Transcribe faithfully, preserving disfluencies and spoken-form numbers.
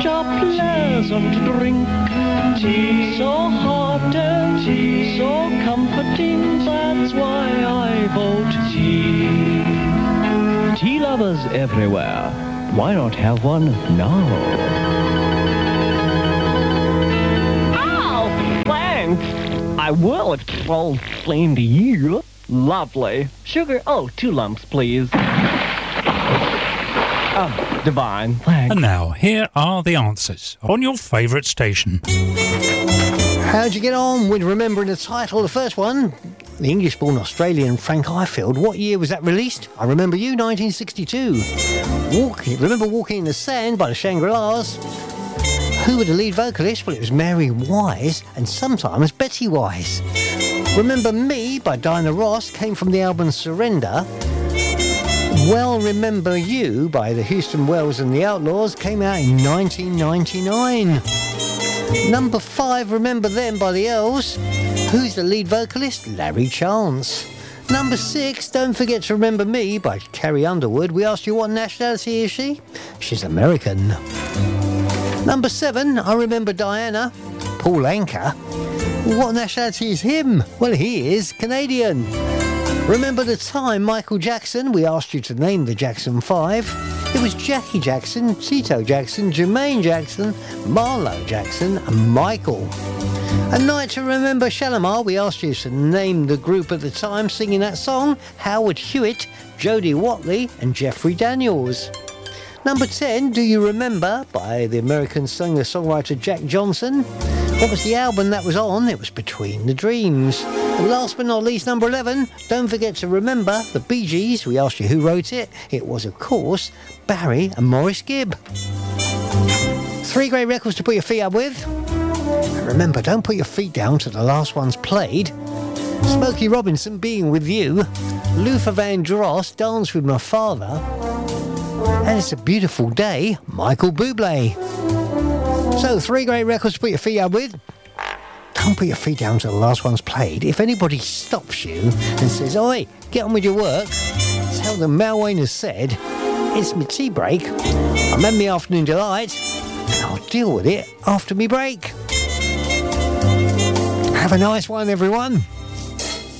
a pleasant drink. Tea. So hot and tea. So comforting, that's why I vote tea. Tea lovers everywhere, why not have one now? Oh, thanks. I will if it's all same to you. Lovely. Sugar, oh, two lumps, please. Oh, divine, thanks. And now, here are the answers on your favourite station. How'd you get on with remembering the title? The first one, the English-born Australian Frank Ifield. What year was that released? I Remember You, nineteen sixty-two. Walking, remember Walking in the Sand by the Shangri-Las? Who were the lead vocalists? Well, it was Mary Wise and sometimes Betty Wise. Remember Me by Diana Ross came from the album Surrender. Well Remember You by the Houston Wells and the Outlaws came out in nineteen ninety-nine. Number five, Remember Them by the Earls. Who's the lead vocalist? Larry Chance. Number six, Don't Forget to Remember Me by Carrie Underwood. We asked you what nationality is she? She's American. Number seven, I Remember Diana. Paul Anka. What nationality is him? Well, he is Canadian. Remember the Time, Michael Jackson. We asked you to name the Jackson Five. It was Jackie Jackson, Tito Jackson, Jermaine Jackson, Marlo Jackson and Michael. A Night to Remember Shalimar. We asked you to name the group at the time singing that song. Howard Hewitt, Jodie Watley and Jeffrey Daniels. Number ten, Do You Remember by the American singer-songwriter Jack Johnson. What was the album that was on? It was Between the Dreams. And last but not least, number eleven, Don't Forget to Remember the Bee Gees. We asked you who wrote it. It was, of course, Barry and Maurice Gibb. Three great records to put your feet up with. And remember, don't put your feet down till the last one's played. Smokey Robinson, Being With You. Luther Vandross, Dance With My Father. And It's a Beautiful Day, Michael Bublé. So, three great records to put your feet up with. Don't put your feet down till the last one's played. If anybody stops you and says, "Oi, get on with your work," tell them Mal Wayne has said, "It's my tea break. I'm having my afternoon delight, and I'll deal with it after me break." Have a nice one, everyone.